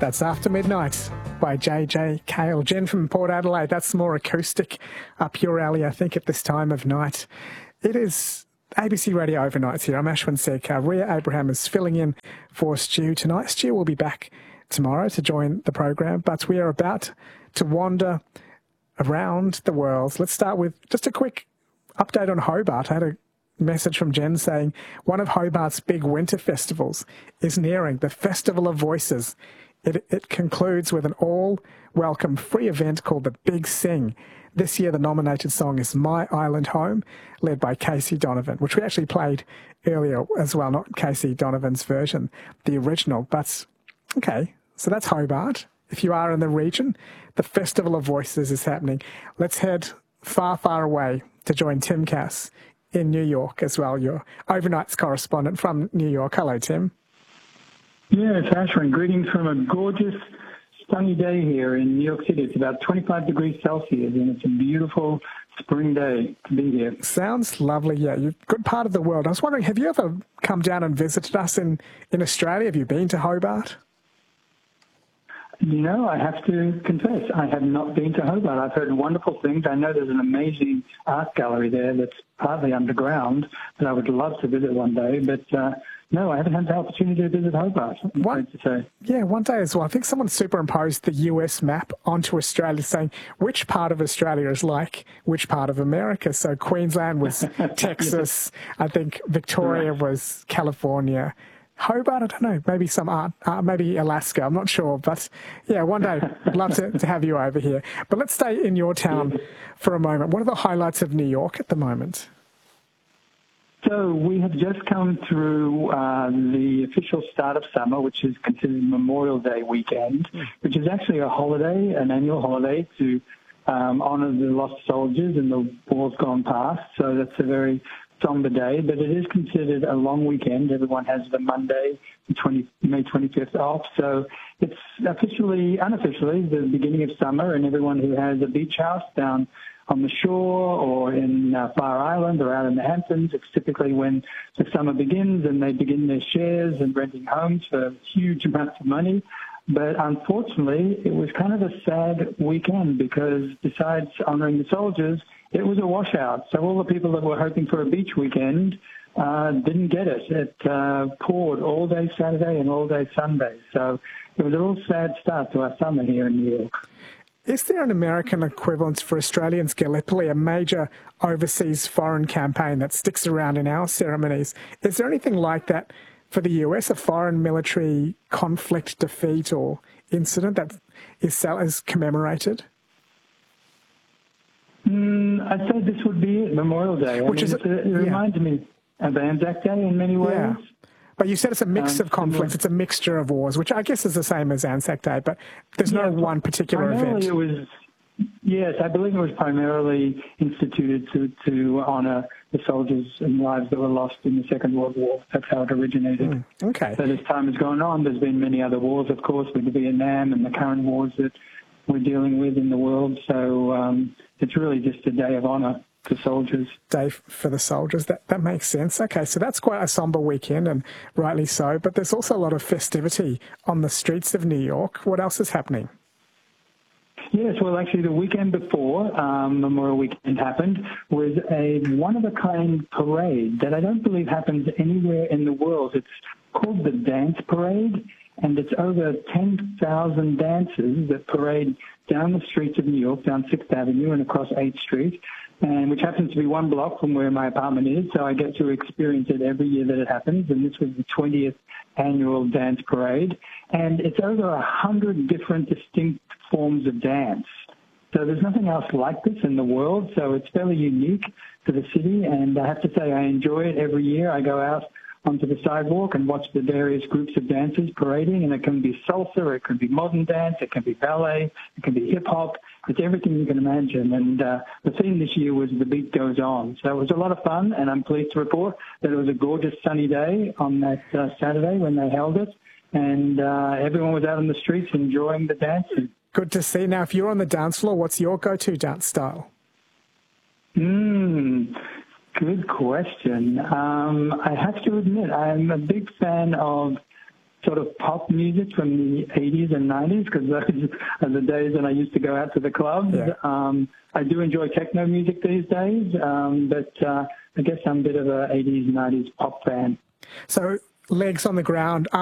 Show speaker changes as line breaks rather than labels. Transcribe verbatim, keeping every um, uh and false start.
That's After Midnight by J J Cale. Jen from Port Adelaide, that's more acoustic up your alley, I think, at this time of night. It is A B C Radio Overnights here. I'm Ashwin Sekar. Ria Abraham is filling in for Stu tonight. Stu will be back tomorrow to join the program, but we are about to wander around the world. Let's start with just a quick update on Hobart. I had a message from Jen saying one of Hobart's big winter festivals is nearing, the Festival of Voices. It, it concludes with an all-welcome free event called the Big Sing. This year the nominated song is My Island Home, led by Casey Donovan, which we actually played earlier as well, not Casey Donovan's version, the original. But, okay, so that's Hobart. If you are in the region, the Festival of Voices is happening. Let's head far, far away to join Tim Cass in New York as well, your overnights correspondent from New York. Hello, Tim.
Yeah, it's Ashwin. Greetings from a gorgeous, sunny day here in New York City. It's about twenty-five degrees Celsius, and it's a beautiful spring day to be here.
Sounds lovely, yeah. You're a good part of the world. I was wondering, have you ever come down and visited us in, in Australia? Have you been to Hobart?
You know, I have to confess, I have not been to Hobart. I've heard wonderful things. I know there's an amazing art gallery there that's partly underground that I would love to visit one day, but uh, no, I haven't had the opportunity to visit Hobart, I'm
one,
afraid to say.
Yeah, one day as well. I think someone superimposed the U S map onto Australia, saying which part of Australia is like which part of America. So Queensland was Texas, I think Victoria right. was California. Hobart, I don't know, maybe some art, uh, maybe Alaska, I'm not sure. But yeah, one day I'd love to, to have you over here. But let's stay in your town for a moment. What are the highlights of New York at the moment?
So we have just come through uh, the official start of summer, which is considered Memorial Day weekend, which is actually a holiday, an annual holiday to um, honour the lost soldiers and the wars gone past. So that's a very somber day, but it is considered a long weekend. Everyone has the Monday, the twenty, May twenty-fifth off. So it's officially, unofficially, the beginning of summer, and everyone who has a beach house down on the shore or in uh, Fire Island or out in the Hamptons, it's typically when the summer begins and they begin their shares and renting homes for huge amounts of money. But unfortunately, it was kind of a sad weekend because besides honouring the soldiers, it was a washout. So all the people that were hoping for a beach weekend uh, didn't get it. It uh, poured all day Saturday and all day Sunday. So it was a real sad start to our summer here in New York.
Is there an American equivalent for Australians, Gallipoli, a major overseas foreign campaign that sticks around in our ceremonies? Is there anything like that for the U S, a foreign military conflict, defeat or incident that is, is commemorated?
Mm, I'd say this would be it, Memorial Day.
Which
I mean,
is,
it, it
yeah.
reminds me of Anzac Day in many ways.
Yeah. But you said it's a mix
um,
of conflicts, it's a mixture of wars, which I guess is the same as Anzac Day, but there's
yeah,
no one particular event.
It was, yes, I believe it was primarily instituted to, to honour the soldiers and lives that were lost in the Second World War. That's how it originated.
Mm, okay.
But as time has gone on, there's been many other wars, of course, with Vietnam and the current wars that we're dealing with in the world. So um, it's really just a day of honour to soldiers.
Day for the soldiers. That that makes sense. Okay, so that's quite a sombre weekend, and rightly so. But there's also a lot of festivity on the streets of New York. What else is happening?
Yes, well, actually, the weekend before um, Memorial Weekend happened was a one-of-a-kind parade that I don't believe happens anywhere in the world. It's called the Dance Parade, and it's over ten thousand dancers that parade down the streets of New York, down sixth Avenue and across eighth Street, and which happens to be one block from where my apartment is, so I get to experience it every year that it happens, and this was the twentieth annual dance parade, and it's over a hundred different distinct forms of dance. So there's nothing else like this in the world, so it's fairly unique to the city, and I have to say I enjoy it every year. I go out onto the sidewalk and watch the various groups of dancers parading, and it can be salsa, it can be modern dance, it can be ballet, it can be hip-hop. It's everything you can imagine, and uh, the theme this year was The Beat Goes On. So it was a lot of fun, and I'm pleased to report that it was a gorgeous sunny day on that uh, Saturday when they held it, and uh, everyone was out on the streets enjoying the dancing.
Good to see. Now, if you're on the dance floor, what's your go-to dance style?
Hmm, good question. Um, I have to admit, I'm a big fan of sort of pop music from the eighties and nineties, because those are the days when I used to go out to the clubs. Yeah. Um, I do enjoy techno music these days, um, but uh, I guess I'm a bit of a eighties, nineties pop fan.
So legs on the ground.